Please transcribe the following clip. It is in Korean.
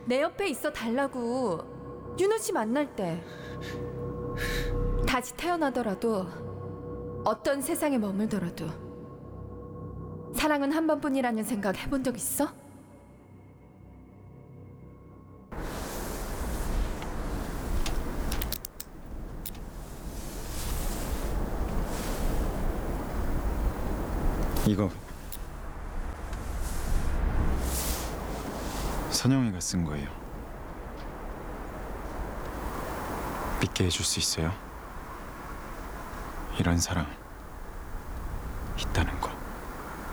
내 옆에 있어 달라고. 윤호 씨 만날 때. 다시 태어나더라도 어떤 세상에 머물더라도 사랑은 한 번뿐이라는 생각 해본 적 있어? 이거 선영이가 쓴 거예요. 믿게 해줄 수 있어요? 이런 사람 있다는 거.